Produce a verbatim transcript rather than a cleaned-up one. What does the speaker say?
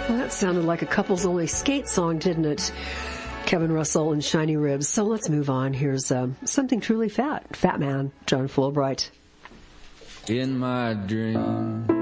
Well, that sounded like a couples-only skate song, didn't it? Kevin Russell and Shiny Ribs. So let's move on. Here's um, something truly fat. Fat Man, John Fulbright. In my dream,